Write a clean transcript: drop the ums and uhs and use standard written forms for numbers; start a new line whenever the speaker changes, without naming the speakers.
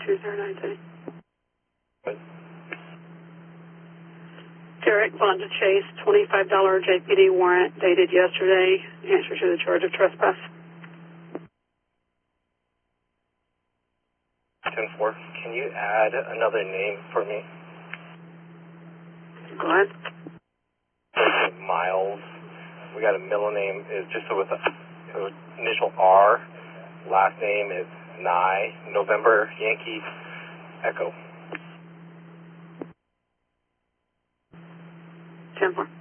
2093. Derek Vonda Chase, $25 JPD warrant dated yesterday. Answer to the charge of trespass.
10-4, can you add another name for me?
Go ahead.
Miles. We got a middle name is just with a initial R. Last name is Nye. November Yankee Echo.
10-4.